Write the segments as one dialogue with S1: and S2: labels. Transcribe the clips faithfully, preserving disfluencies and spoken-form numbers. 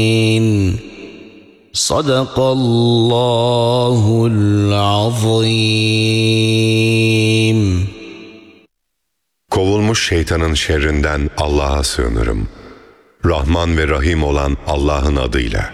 S1: Sadakallahul azim.
S2: Kovulmuş şeytanın şerrinden Allah'a sığınırım. Rahman ve Rahim olan Allah'ın adıyla.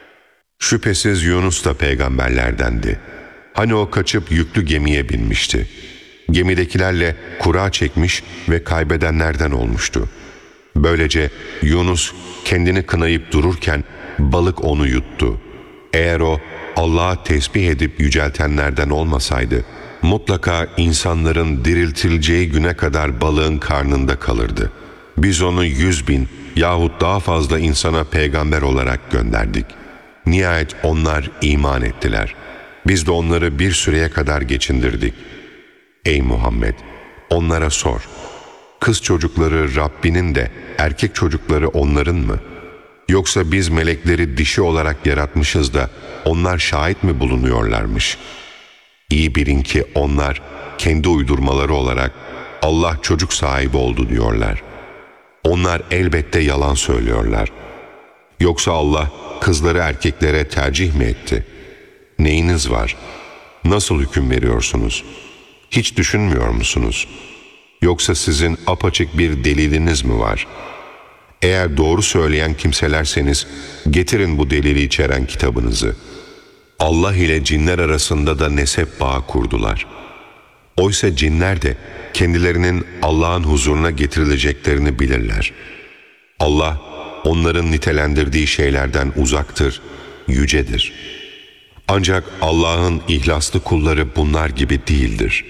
S2: Şüphesiz Yunus da peygamberlerdendi. Hani o kaçıp yüklü gemiye binmişti. Gemidekilerle kura çekmiş ve kaybedenlerden olmuştu. Böylece Yunus kendini kınayıp dururken balık onu yuttu. Eğer o Allah'a tesbih edip yüceltenlerden olmasaydı, mutlaka insanların diriltileceği güne kadar balığın karnında kalırdı. Biz onu yüz bin yahut daha fazla insana peygamber olarak gönderdik. Nihayet onlar iman ettiler. Biz de onları bir süreye kadar geçindirdik. Ey Muhammed! Onlara sor. Kız çocukları Rabbinin de erkek çocukları onların mı? Yoksa biz melekleri dişi olarak yaratmışız da onlar şahit mi bulunuyorlarmış? İyi bilin ki onlar kendi uydurmaları olarak Allah çocuk sahibi oldu diyorlar. Onlar elbette yalan söylüyorlar. Yoksa Allah kızları erkeklere tercih mi etti? Neyiniz var? Nasıl hüküm veriyorsunuz? Hiç düşünmüyor musunuz? Yoksa sizin apaçık bir deliliniz mi var? Eğer doğru söyleyen kimselerseniz getirin bu delili içeren kitabınızı. Allah ile cinler arasında da nesep bağı kurdular. Oysa cinler de kendilerinin Allah'ın huzuruna getirileceklerini bilirler. Allah onların nitelendirdiği şeylerden uzaktır, yücedir. Ancak Allah'ın ihlaslı kulları bunlar gibi değildir.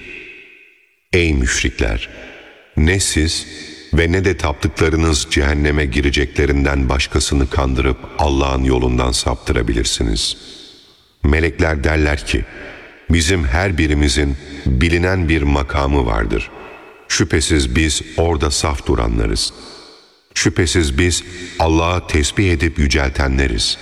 S2: Ey müşrikler! Ne siz ve ne de taptıklarınız cehenneme gireceklerinden başkasını kandırıp Allah'ın yolundan saptırabilirsiniz. Melekler derler ki, bizim her birimizin bilinen bir makamı vardır. Şüphesiz biz orada saf duranlarız. Şüphesiz biz Allah'a tesbih edip yüceltenleriz.